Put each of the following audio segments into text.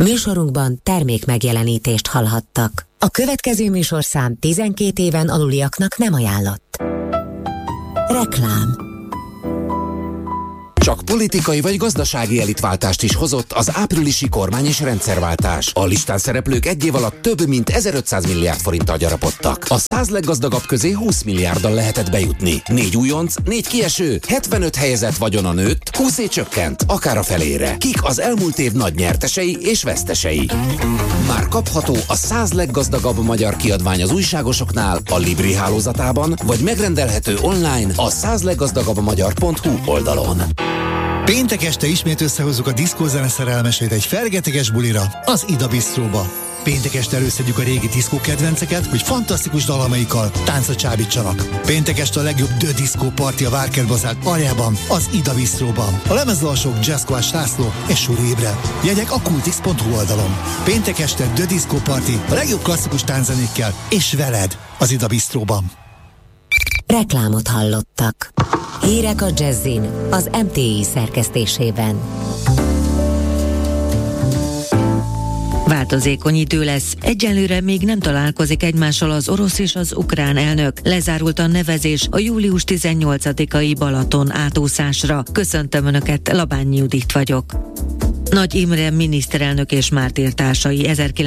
Műsorunkban termék megjelenítést hallhattak. A következő műsorszám 12 éven aluliaknak nem ajánlott. Reklám. Csak politikai vagy gazdasági elitváltást is hozott az áprilisi kormány és rendszerváltás. A listán szereplők egy év alatt több mint 1500 milliárd forinttal gyarapodtak. A 100 leggazdagabb közé 20 milliárddal lehetett bejutni. 4 újonc, 4 kieső, 75 helyezett vagyona nőtt, 20 csökkent, akár a felére. Kik az elmúlt év nagy nyertesei és vesztesei? Már kapható a 100 leggazdagabb magyar kiadvány az újságosoknál, a Libri hálózatában, vagy megrendelhető online a 100leggazdagabbmagyar.hu oldalon. Péntek este ismét összehozzuk a diszkózene szerelmesét egy fergeteges bulira, az Ida Bistróba. Péntek este előszedjük a régi diszkó kedvenceket, hogy fantasztikus dalamaikkal táncra csábítsanak. Péntek este a legjobb The Disco Party a Várkertbazár aljában, az Ida Bistróban. A lemezalsók Jazzkoás László és Suri Ébre. Jegyek a kultix.hu oldalon. Péntek este The Disco Party a legjobb klasszikus tánczenékkel és veled az Ida Bistróban. Reklámot hallottak. Hírek a Jazzin az MTI szerkesztésében. Változékony idő lesz. Egyelőre még nem találkozik egymással az orosz és az ukrán elnök. Lezárult a nevezés a július 18-ai Balaton átúszásra. Köszöntöm Önöket, Labányi Judit vagyok. Nagy Imre miniszterelnök és mártírtársai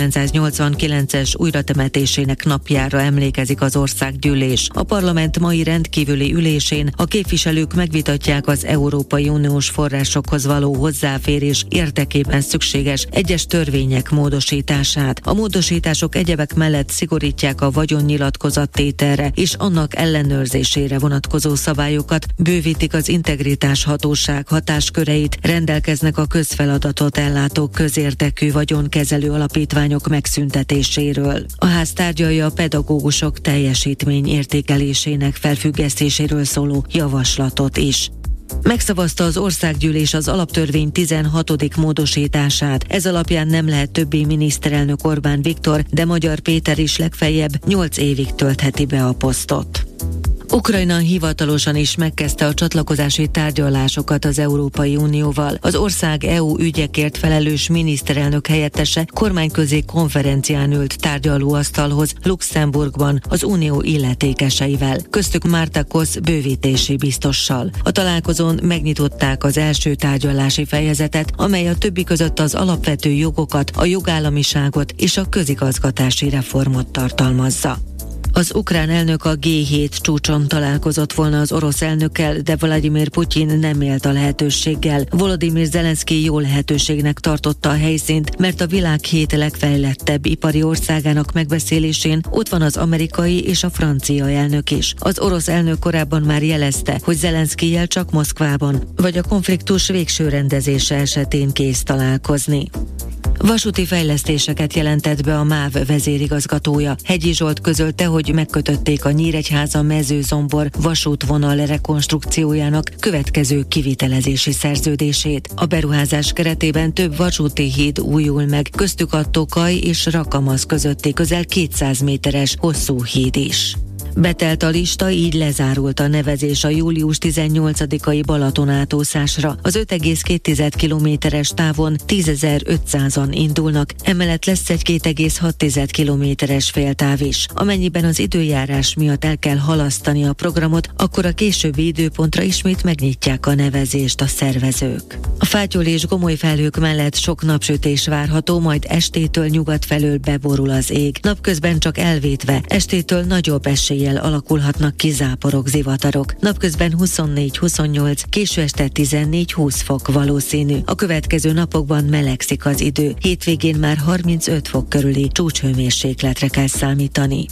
1989-es újratemetésének napjára emlékezik az országgyűlés. A parlament mai rendkívüli ülésén a képviselők megvitatják az Európai Uniós forrásokhoz való hozzáférés érdekében szükséges egyes törvények módosítását. A módosítások egyebek mellett szigorítják a vagyonnyilatkozattételre és annak ellenőrzésére vonatkozó szabályokat, bővítik az integritás hatóság hatásköreit, rendelkeznek a közfeladatot ellátó közérdekű vagyonkezelő alapítványok megszüntetéséről. A ház tárgyalja a pedagógusok teljesítmény értékelésének felfüggesztéséről szóló javaslatot is. Megszavazta az országgyűlés az alaptörvény 16. módosítását. Ez alapján nem lehet többé miniszterelnök Orbán Viktor, de Magyar Péter is legfeljebb 8 évig töltheti be a posztot. Ukrajna hivatalosan is megkezdte a csatlakozási tárgyalásokat az Európai Unióval. Az ország EU ügyekért felelős miniszterelnök helyettese kormányközi konferencián ült tárgyalóasztalhoz Luxemburgban az unió illetékeseivel, köztük Marta Kosz bővítési biztossal. A találkozón megnyitották az első tárgyalási fejezetet, amely a többi között az alapvető jogokat, a jogállamiságot és a közigazgatási reformot tartalmazza. Az ukrán elnök a G7 csúcson találkozott volna az orosz elnökkel, de Vladimir Putyin nem élt a lehetőséggel. Volodymyr Zelenszkij jó lehetőségnek tartotta a helyszínt, mert a világ 7 legfejlettebb ipari országának megbeszélésén ott van az amerikai és a francia elnök is. Az orosz elnök korábban már jelezte, hogy Zelenszkijjel csak Moszkvában, vagy a konfliktus végső rendezése esetén kész találkozni. Vasúti fejlesztéseket jelentett be a MÁV vezérigazgatója. Hegyi Zsolt közölte, hogy megkötötték a Nyíregyháza-Mezőzombor vasútvonal rekonstrukciójának következő kivitelezési szerződését. A beruházás keretében több vasúti híd újul meg, köztük a Tokaj és Rakamasz közötti közel 200 méteres hosszú híd is. Betelt a lista, így lezárult a nevezés a július 18-ai Balaton átúszásra. Az 5,2 kilométeres távon 10.500-an indulnak, emellett lesz egy 2,6 kilométeres féltáv is. Amennyiben az időjárás miatt el kell halasztani a programot, akkor a későbbi időpontra ismét megnyitják a nevezést a szervezők. A fátyol és gomoly felhők mellett sok napsütés várható, majd estétől nyugat felől beborul az ég. Napközben csak elvétve, estétől nagyobb eséllyel alakulhatnak ki záporok, zivatarok. Napközben 24-28, késő este 14-20 fok valószínű. A következő napokban melegszik az idő. Hétvégén már 35 fok körüli csúcshőmérsékletre kell számítani.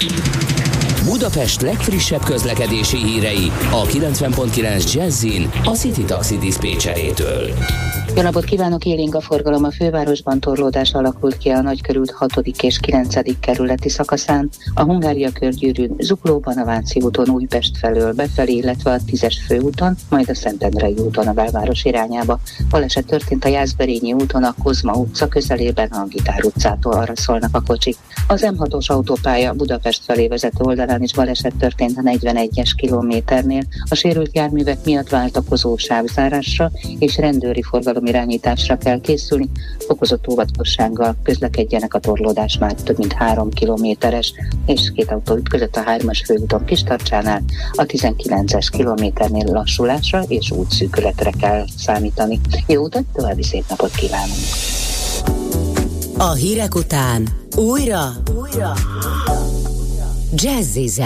Budapest legfrissebb közlekedési hírei a 90.9 Jazzin a City Taxi diszpécserétől. Jó napot kívánok, élénk a forgalom a fővárosban, torlódás alakult ki a Nagykörút 6. és 9. kerületi szakaszán, a Hungária körgyűrűn, Zuglóban, a Váci úton Újpest felől befelé, illetve a 10-es főúton, majd a Szentendrei úton a belváros irányába. Baleset történt a Jászberényi úton, a Kozma utca közelében, a Gitár utcától arra szólnak a kocsik. Az M6-os autópálya Budapest felé vezető oldalán is baleset történt a 41-es kilométernél. A sérült járművek miatt váltakozó sávzárásra és rendőri forgalom forgalomirányításra kell készülni, fokozott óvatossággal közlekedjenek, a torlódás már több mint 3 kilométeres, és 2 autó ütközött a 3-as főúton Kistarcsánál, a 19-es kilométernél lassulásra és útszűkületre kell számítani. Jó utat, további szép napot kívánunk! A hírek után újra Jazzy